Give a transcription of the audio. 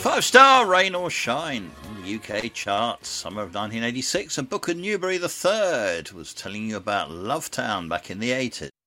5-star Rain or Shine on the UK charts, summer of 1986, and Booker Newberry III was telling you about Lovetown back in the 80s.